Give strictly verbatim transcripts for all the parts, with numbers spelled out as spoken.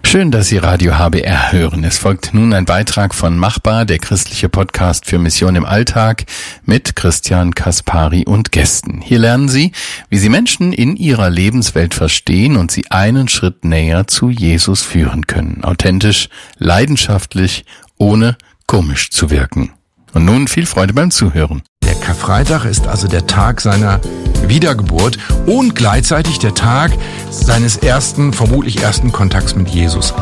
Schön, dass Sie Radio H B R hören. Es folgt nun ein Beitrag von Machbar, der christliche Podcast für Mission im Alltag mit Christian Kaspari und Gästen. Hier lernen Sie, wie Sie Menschen in ihrer Lebenswelt verstehen und sie einen Schritt näher zu Jesus führen können. Authentisch, leidenschaftlich, ohne komisch zu wirken. Und nun viel Freude beim Zuhören. Der Karfreitag ist also der Tag seiner Wiedergeburt und gleichzeitig der Tag seines ersten, vermutlich ersten Kontakts mit Jesus.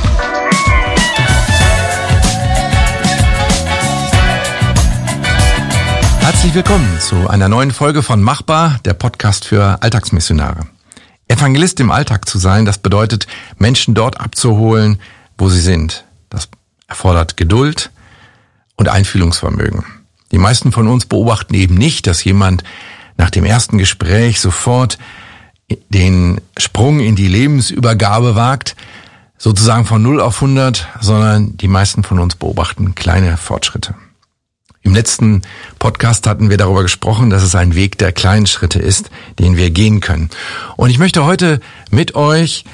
Herzlich willkommen zu einer neuen Folge von Machbar, der Podcast für Alltagsmissionare. Evangelist im Alltag zu sein, das bedeutet, Menschen dort abzuholen, wo sie sind. Das erfordert Geduld und Einfühlungsvermögen. Die meisten von uns beobachten eben nicht, dass jemand nach dem ersten Gespräch sofort den Sprung in die Lebensübergabe wagt, sozusagen von null auf hundert, sondern die meisten von uns beobachten kleine Fortschritte. Im letzten Podcast hatten wir darüber gesprochen, dass es ein Weg der kleinen Schritte ist, den wir gehen können. Und ich möchte heute mit euch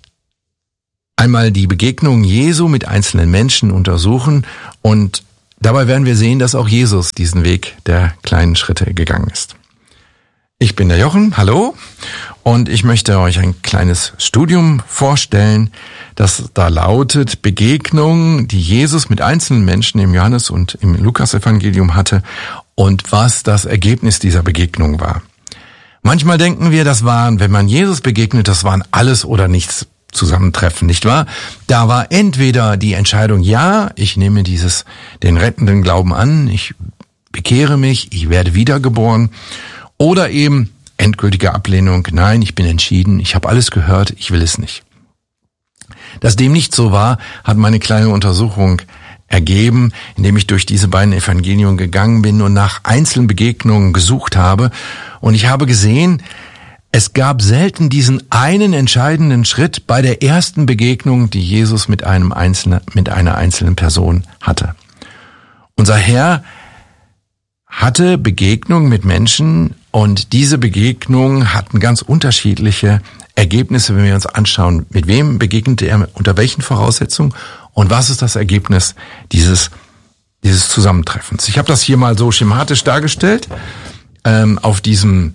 einmal die Begegnung Jesu mit einzelnen Menschen untersuchen und dabei werden wir sehen, dass auch Jesus diesen Weg der kleinen Schritte gegangen ist. Ich bin der Jochen, hallo, und ich möchte euch ein kleines Studium vorstellen, das da lautet Begegnungen, die Jesus mit einzelnen Menschen im Johannes- und im Lukas-Evangelium hatte und was das Ergebnis dieser Begegnung war. Manchmal denken wir, das waren, wenn man Jesus begegnet, das waren alles oder nichts Zusammentreffen, nicht wahr? Da war entweder die Entscheidung, ja, ich nehme dieses, den rettenden Glauben an, ich bekehre mich, ich werde wiedergeboren, oder eben endgültige Ablehnung, nein, ich bin entschieden, ich habe alles gehört, ich will es nicht. Dass dem nicht so war, hat meine kleine Untersuchung ergeben, indem ich durch diese beiden Evangelien gegangen bin und nach einzelnen Begegnungen gesucht habe, und ich habe gesehen, es gab selten diesen einen entscheidenden Schritt bei der ersten Begegnung, die Jesus mit einem einzelnen, mit einer einzelnen Person hatte. Unser Herr hatte Begegnungen mit Menschen und diese Begegnungen hatten ganz unterschiedliche Ergebnisse, wenn wir uns anschauen, mit wem begegnete er, unter welchen Voraussetzungen und was ist das Ergebnis dieses, dieses Zusammentreffens. Ich habe das hier mal so schematisch dargestellt, ähm, auf diesem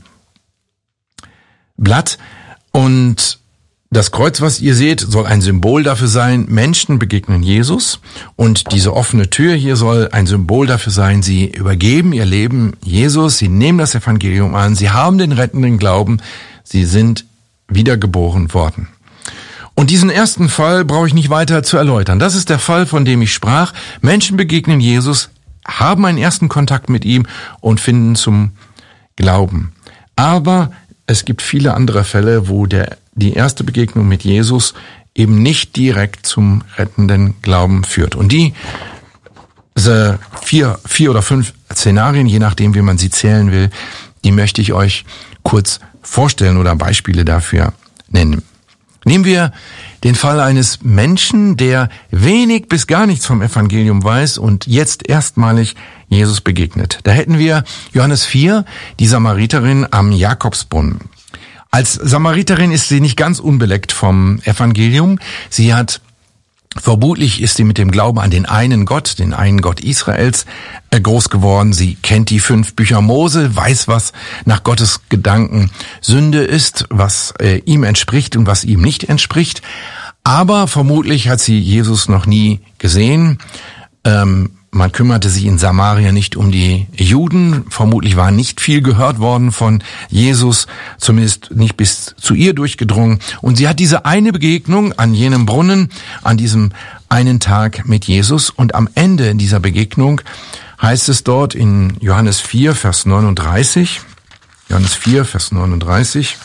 Blatt, und das Kreuz, was ihr seht, soll ein Symbol dafür sein, Menschen begegnen Jesus, und diese offene Tür hier soll ein Symbol dafür sein, sie übergeben ihr Leben Jesus, sie nehmen das Evangelium an, sie haben den rettenden Glauben, sie sind wiedergeboren worden. Und diesen ersten Fall brauche ich nicht weiter zu erläutern. Das ist der Fall, von dem ich sprach. Menschen begegnen Jesus, haben einen ersten Kontakt mit ihm und finden zum Glauben. Aber es gibt viele andere Fälle, wo der, die erste Begegnung mit Jesus eben nicht direkt zum rettenden Glauben führt. Und die diese vier, vier oder fünf Szenarien, je nachdem, wie man sie zählen will, die möchte ich euch kurz vorstellen oder Beispiele dafür nennen. Nehmen wir den Fall eines Menschen, der wenig bis gar nichts vom Evangelium weiß und jetzt erstmalig Jesus begegnet. Da hätten wir Johannes vier, die Samariterin am Jakobsbrunnen. Als Samariterin ist sie nicht ganz unbeleckt vom Evangelium. Sie hat, vermutlich ist sie mit dem Glauben an den einen Gott, den einen Gott Israels, groß geworden. Sie kennt die fünf Bücher Mose, weiß, was nach Gottes Gedanken Sünde ist, was äh, ihm entspricht und was ihm nicht entspricht. Aber vermutlich hat sie Jesus noch nie gesehen. Ähm, Man kümmerte sich in Samaria nicht um die Juden. Vermutlich war nicht viel gehört worden von Jesus, zumindest nicht bis zu ihr durchgedrungen. Und sie hat diese eine Begegnung an jenem Brunnen, an diesem einen Tag mit Jesus. Und am Ende dieser Begegnung heißt es dort in Johannes vier, Vers neununddreißig, Johannes vier, Vers neununddreißig,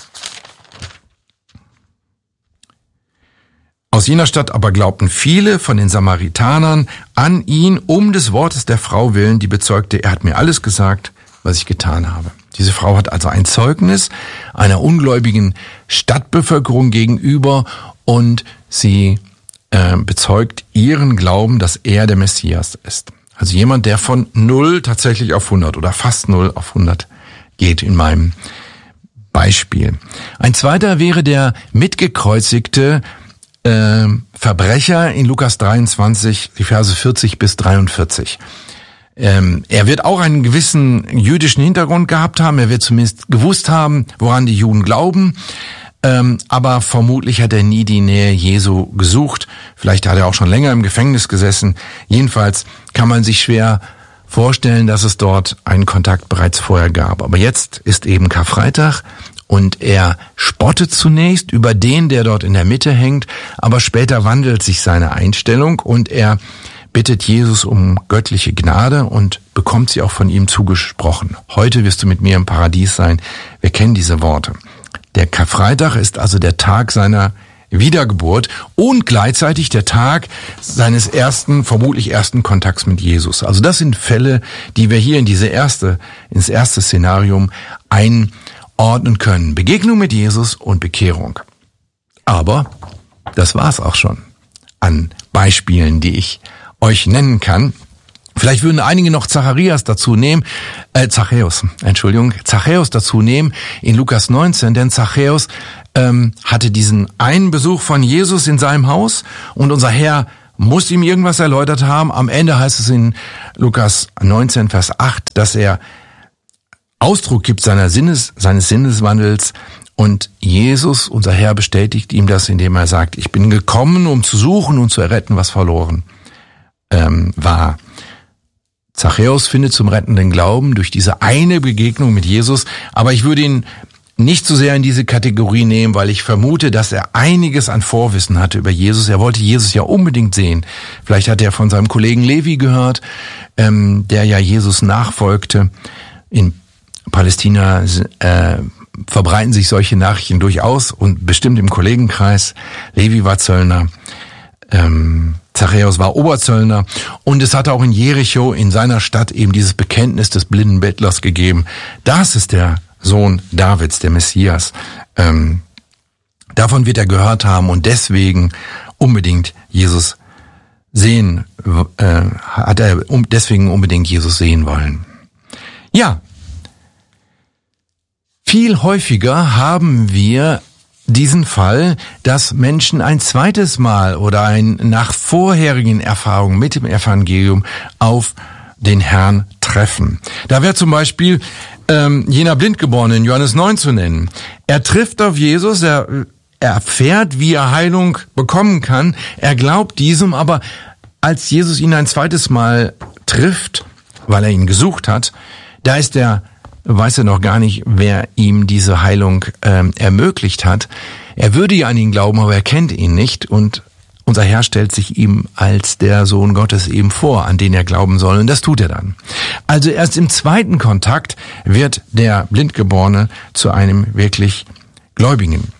aus jener Stadt aber glaubten viele von den Samaritanern an ihn, um des Wortes der Frau willen, die bezeugte, er hat mir alles gesagt, was ich getan habe. Diese Frau hat also ein Zeugnis einer ungläubigen Stadtbevölkerung gegenüber und sie äh, bezeugt ihren Glauben, dass er der Messias ist. Also jemand, der von null tatsächlich auf hundert oder fast null auf hundert geht in meinem Beispiel. Ein zweiter wäre der mitgekreuzigte äh, Verbrecher in Lukas dreiundzwanzig, die Verse vierzig bis dreiundvierzig. Ähm, er wird auch einen gewissen jüdischen Hintergrund gehabt haben, er wird zumindest gewusst haben, woran die Juden glauben, ähm, aber vermutlich hat er nie die Nähe Jesu gesucht. Vielleicht hat er auch schon länger im Gefängnis gesessen. Jedenfalls kann man sich schwer vorstellen, dass es dort einen Kontakt bereits vorher gab. Aber jetzt ist eben Karfreitag und er spottet zunächst über den, der dort in der Mitte hängt, aber später wandelt sich seine Einstellung und er bittet Jesus um göttliche Gnade und bekommt sie auch von ihm zugesprochen. Heute wirst du mit mir im Paradies sein. Wir kennen diese Worte. Der Karfreitag ist also der Tag seiner Wiedergeburt und gleichzeitig der Tag seines ersten, vermutlich ersten Kontakts mit Jesus. Also das sind Fälle, die wir hier in diese erste, ins erste Szenarium einordnen können. Begegnung mit Jesus und Bekehrung. Aber das war's auch schon an Beispielen, die ich euch nennen kann. Vielleicht würden einige noch Zacharias dazu nehmen, äh, Zachäus, Entschuldigung, Zachäus dazu nehmen in Lukas neunzehn, denn Zachäus ähm, hatte diesen einen Besuch von Jesus in seinem Haus und unser Herr muss ihm irgendwas erläutert haben. Am Ende heißt es in Lukas neunzehn, Vers acht, dass er Ausdruck gibt seiner Sinnes, seines Sinneswandels und Jesus, unser Herr, bestätigt ihm das, indem er sagt, ich bin gekommen, um zu suchen und zu erretten, was verloren ähm, war. Zachäus findet zum rettenden Glauben durch diese eine Begegnung mit Jesus, aber ich würde ihn nicht so sehr in diese Kategorie nehmen, weil ich vermute, dass er einiges an Vorwissen hatte über Jesus. Er wollte Jesus ja unbedingt sehen. Vielleicht hat er von seinem Kollegen Levi gehört, ähm, der ja Jesus nachfolgte. In Palästina äh, verbreiten sich solche Nachrichten durchaus und bestimmt im Kollegenkreis. Levi war Zöllner. Ähm, Zachäus war Oberzöllner und es hat auch in Jericho, in seiner Stadt, eben dieses Bekenntnis des blinden Bettlers gegeben. Das ist der Sohn Davids, der Messias. Ähm, davon wird er gehört haben und deswegen unbedingt Jesus sehen, äh, hat er um, deswegen unbedingt Jesus sehen wollen. Ja, viel häufiger haben wir diesen Fall, dass Menschen ein zweites Mal oder ein nach vorherigen Erfahrungen mit dem Evangelium auf den Herrn treffen. Da wäre zum Beispiel ähm, jener Blindgeborene in Johannes neun zu nennen. Er trifft auf Jesus, er, er erfährt, wie er Heilung bekommen kann. Er glaubt diesem, aber als Jesus ihn ein zweites Mal trifft, weil er ihn gesucht hat, da ist er weiß er noch gar nicht, wer ihm diese Heilung ähm, ermöglicht hat. Er würde ja an ihn glauben, aber er kennt ihn nicht und unser Herr stellt sich ihm als der Sohn Gottes eben vor, an den er glauben soll und das tut er dann. Also erst im zweiten Kontakt wird der Blindgeborene zu einem wirklich Gläubigen.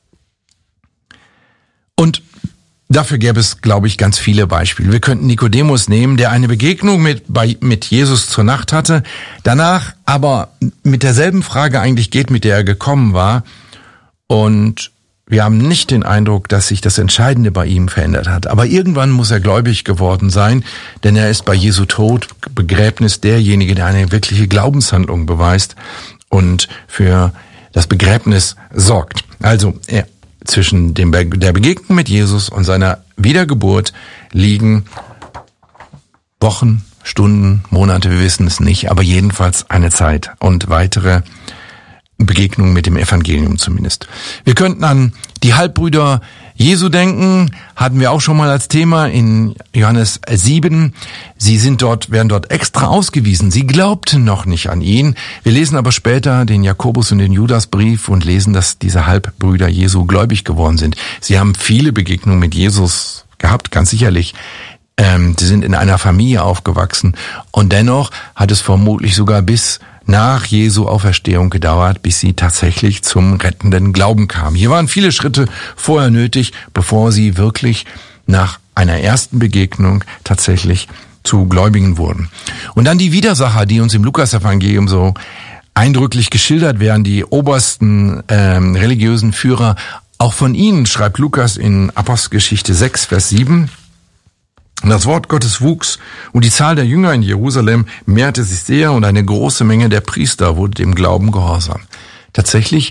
Und dafür gäbe es, glaube ich, ganz viele Beispiele. Wir könnten Nikodemus nehmen, der eine Begegnung mit, bei, mit Jesus zur Nacht hatte, danach aber mit derselben Frage eigentlich geht, mit der er gekommen war. Und wir haben nicht den Eindruck, dass sich das Entscheidende bei ihm verändert hat. Aber irgendwann muss er gläubig geworden sein, denn er ist bei Jesu Tod, Begräbnis derjenige, der eine wirkliche Glaubenshandlung beweist und für das Begräbnis sorgt. Also er Zwischen dem Be- der Begegnung mit Jesus und seiner Wiedergeburt liegen Wochen, Stunden, Monate, wir wissen es nicht, aber jedenfalls eine Zeit und weitere Begegnungen mit dem Evangelium zumindest. Wir könnten an die Halbbrüder Jesu denken, hatten wir auch schon mal als Thema in Johannes sieben. Sie sind dort, werden dort extra ausgewiesen. Sie glaubten noch nicht an ihn. Wir lesen aber später den Jakobus- und den Judasbrief und lesen, dass diese Halbbrüder Jesu gläubig geworden sind. Sie haben viele Begegnungen mit Jesus gehabt, ganz sicherlich. Ähm, sie sind in einer Familie aufgewachsen und dennoch hat es vermutlich sogar bis nach Jesu Auferstehung gedauert, bis sie tatsächlich zum rettenden Glauben kamen. Hier waren viele Schritte vorher nötig, bevor sie wirklich nach einer ersten Begegnung tatsächlich zu Gläubigen wurden. Und dann die Widersacher, die uns im Lukas-Evangelium so eindrücklich geschildert werden, die obersten ähm, religiösen Führer. Auch von ihnen schreibt Lukas in Apostelgeschichte sechs, Vers sieben, und das Wort Gottes wuchs und die Zahl der Jünger in Jerusalem mehrte sich sehr und eine große Menge der Priester wurde dem Glauben gehorsam. Tatsächlich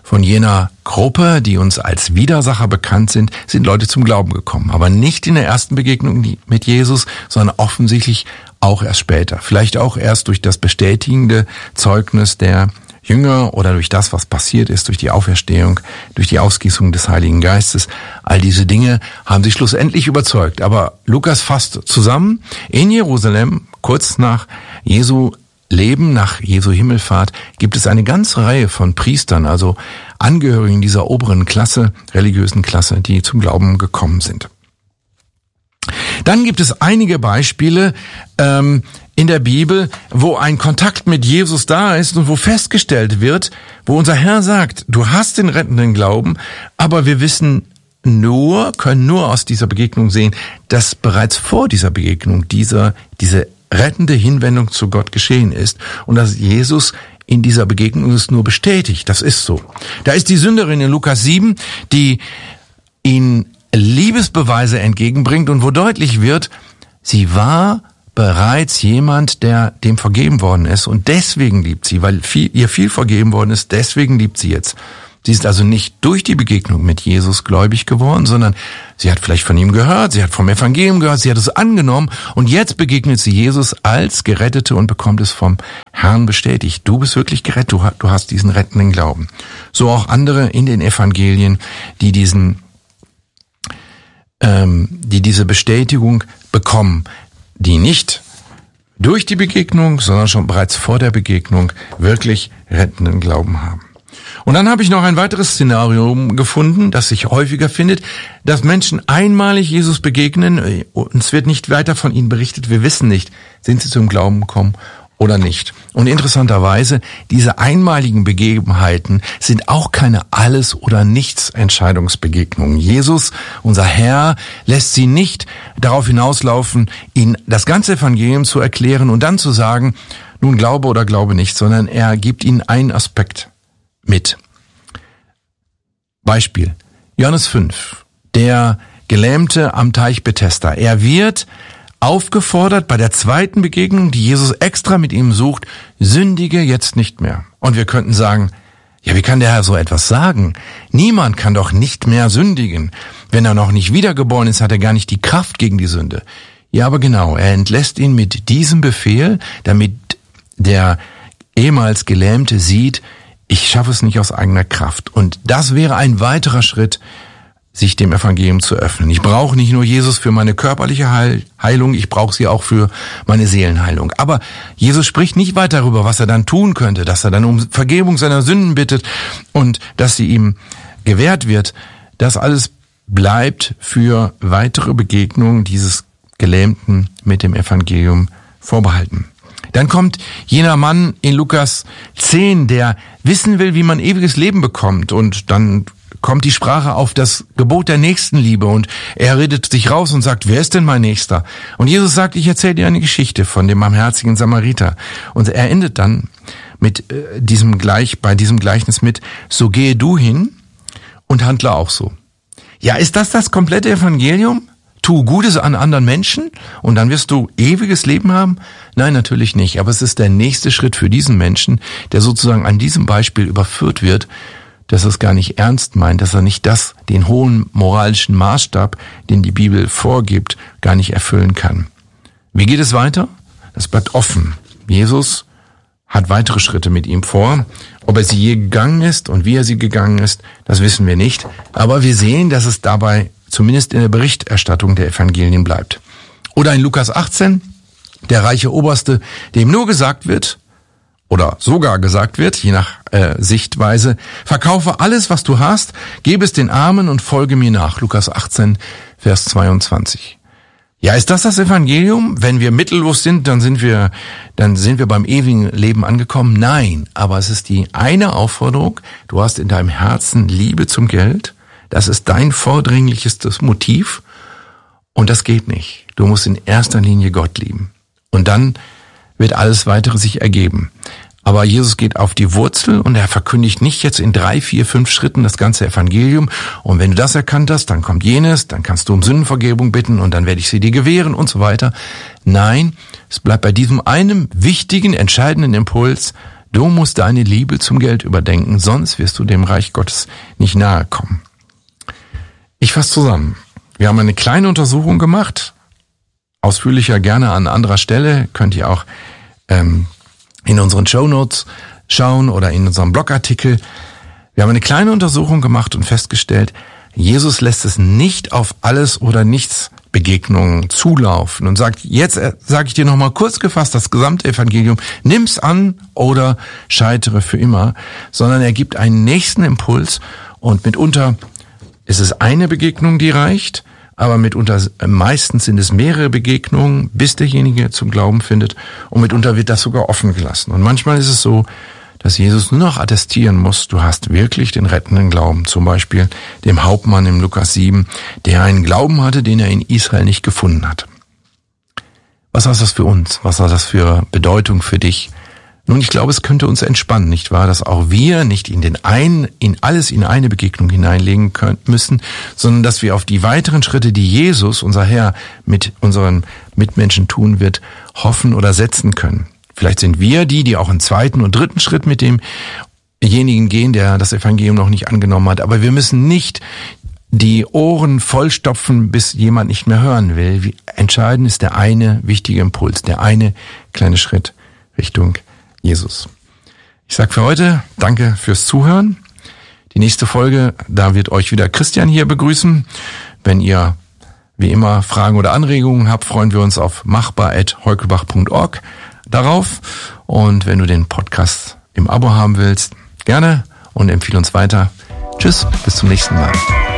von jener Gruppe, die uns als Widersacher bekannt sind, sind Leute zum Glauben gekommen. Aber nicht in der ersten Begegnung mit Jesus, sondern offensichtlich auch erst später. Vielleicht auch erst durch das bestätigende Zeugnis der Jünger oder durch das, was passiert ist, durch die Auferstehung, durch die Ausgießung des Heiligen Geistes. All diese Dinge haben sie schlussendlich überzeugt. Aber Lukas fasst zusammen, in Jerusalem, kurz nach Jesu Leben, nach Jesu Himmelfahrt, gibt es eine ganze Reihe von Priestern, also Angehörigen dieser oberen Klasse, religiösen Klasse, die zum Glauben gekommen sind. Dann gibt es einige Beispiele ähm, in der Bibel, wo ein Kontakt mit Jesus da ist und wo festgestellt wird, wo unser Herr sagt, du hast den rettenden Glauben, aber wir wissen nur, können nur aus dieser Begegnung sehen, dass bereits vor dieser Begegnung dieser, diese rettende Hinwendung zu Gott geschehen ist und dass Jesus in dieser Begegnung es nur bestätigt. Das ist so. Da ist die Sünderin in Lukas sieben, die ihn Liebesbeweise entgegenbringt und wo deutlich wird, sie war bereits jemand, der dem vergeben worden ist und deswegen liebt sie, weil viel, ihr viel vergeben worden ist, deswegen liebt sie jetzt. Sie ist also nicht durch die Begegnung mit Jesus gläubig geworden, sondern sie hat vielleicht von ihm gehört, sie hat vom Evangelium gehört, sie hat es angenommen und jetzt begegnet sie Jesus als Gerettete und bekommt es vom Herrn bestätigt. Du bist wirklich gerettet, du hast diesen rettenden Glauben. So auch andere in den Evangelien, die diesen die diese Bestätigung bekommen, die nicht durch die Begegnung, sondern schon bereits vor der Begegnung wirklich rettenden Glauben haben. Und dann habe ich noch ein weiteres Szenario gefunden, das sich häufiger findet, dass Menschen einmalig Jesus begegnen und es wird nicht weiter von ihnen berichtet, wir wissen nicht, sind sie zum Glauben gekommen oder nicht. Und interessanterweise, diese einmaligen Begebenheiten sind auch keine Alles- oder Nichts-Entscheidungsbegegnungen. Jesus, unser Herr, lässt sie nicht darauf hinauslaufen, ihnen das ganze Evangelium zu erklären und dann zu sagen, nun glaube oder glaube nicht, sondern er gibt ihnen einen Aspekt mit. Beispiel, Johannes fünf, der Gelähmte am Teich Bethesda. Er wird aufgefordert bei der zweiten Begegnung, die Jesus extra mit ihm sucht, sündige jetzt nicht mehr. Und wir könnten sagen, ja, wie kann der Herr so etwas sagen? Niemand kann doch nicht mehr sündigen. Wenn er noch nicht wiedergeboren ist, hat er gar nicht die Kraft gegen die Sünde. Ja, aber genau, er entlässt ihn mit diesem Befehl, damit der ehemals Gelähmte sieht, ich schaffe es nicht aus eigener Kraft. Und das wäre ein weiterer Schritt, sich dem Evangelium zu öffnen. Ich brauche nicht nur Jesus für meine körperliche Heilung, ich brauche sie auch für meine Seelenheilung. Aber Jesus spricht nicht weiter darüber, was er dann tun könnte, dass er dann um Vergebung seiner Sünden bittet und dass sie ihm gewährt wird. Das alles bleibt für weitere Begegnungen dieses Gelähmten mit dem Evangelium vorbehalten. Dann kommt jener Mann in Lukas zehn, der wissen will, wie man ewiges Leben bekommt und dann kommt die Sprache auf das Gebot der Nächstenliebe und er redet sich raus und sagt, wer ist denn mein Nächster? Und Jesus sagt, ich erzähle dir eine Geschichte von dem barmherzigen Samariter. Und er endet dann mit äh, diesem Gleich, bei diesem Gleichnis mit, so gehe du hin und handle auch so. Ja, ist das das komplette Evangelium? Tu Gutes an anderen Menschen und dann wirst du ewiges Leben haben? Nein, natürlich nicht. Aber es ist der nächste Schritt für diesen Menschen, der sozusagen an diesem Beispiel überführt wird, dass er es gar nicht ernst meint, dass er nicht das, den hohen moralischen Maßstab, den die Bibel vorgibt, gar nicht erfüllen kann. Wie geht es weiter? Das bleibt offen. Jesus hat weitere Schritte mit ihm vor. Ob er sie je gegangen ist und wie er sie gegangen ist, das wissen wir nicht. Aber wir sehen, dass es dabei zumindest in der Berichterstattung der Evangelien bleibt. Oder in Lukas achtzehn, der reiche Oberste, dem nur gesagt wird, oder sogar gesagt wird, je nach äh, Sichtweise, verkaufe alles, was du hast, gebe es den Armen und folge mir nach. Lukas achtzehn, Vers zweiundzwanzig. Ja, ist das das Evangelium? Wenn wir mittellos sind, dann sind wir, dann sind wir beim ewigen Leben angekommen? Nein, aber es ist die eine Aufforderung. Du hast in deinem Herzen Liebe zum Geld. Das ist dein vordringlichstes Motiv. Und das geht nicht. Du musst in erster Linie Gott lieben. Und dann wird alles weitere sich ergeben. Aber Jesus geht auf die Wurzel und er verkündigt nicht jetzt in drei, vier, fünf Schritten das ganze Evangelium. Und wenn du das erkannt hast, dann kommt jenes, dann kannst du um Sündenvergebung bitten und dann werde ich sie dir gewähren und so weiter. Nein, es bleibt bei diesem einen wichtigen, entscheidenden Impuls. Du musst deine Liebe zum Geld überdenken, sonst wirst du dem Reich Gottes nicht nahe kommen. Ich fasse zusammen. Wir haben eine kleine Untersuchung gemacht, ausführlicher gerne an anderer Stelle, könnt ihr auch ähm, in unseren Shownotes schauen oder in unserem Blogartikel. Wir haben eine kleine Untersuchung gemacht und festgestellt, Jesus lässt es nicht auf alles oder nichts Begegnungen zulaufen und sagt, jetzt sage ich dir nochmal kurz gefasst das gesamte Evangelium, nimm's an oder scheitere für immer, sondern er gibt einen nächsten Impuls und mitunter ist es eine Begegnung, die reicht, aber mitunter meistens sind es mehrere Begegnungen, bis derjenige zum Glauben findet und mitunter wird das sogar offen gelassen. Und manchmal ist es so, dass Jesus nur noch attestieren muss, du hast wirklich den rettenden Glauben. Zum Beispiel dem Hauptmann im Lukas sieben, der einen Glauben hatte, den er in Israel nicht gefunden hat. Was heißt das für uns? Was hat das für Bedeutung für dich? Nun, ich glaube, es könnte uns entspannen, nicht wahr? Dass auch wir nicht in den einen, in alles in eine Begegnung hineinlegen können, müssen, sondern dass wir auf die weiteren Schritte, die Jesus, unser Herr, mit unseren Mitmenschen tun wird, hoffen oder setzen können. Vielleicht sind wir die, die auch einen zweiten und dritten Schritt mit demjenigen gehen, der das Evangelium noch nicht angenommen hat. Aber wir müssen nicht die Ohren vollstopfen, bis jemand nicht mehr hören will. Entscheidend ist der eine wichtige Impuls, der eine kleine Schritt Richtung Jesus. Ich sage für heute danke fürs Zuhören. Die nächste Folge, da wird euch wieder Christian hier begrüßen. Wenn ihr wie immer Fragen oder Anregungen habt, freuen wir uns auf machbar at heukelbach punkt org darauf. Und wenn du den Podcast im Abo haben willst, gerne und empfehle uns weiter. Tschüss, bis zum nächsten Mal.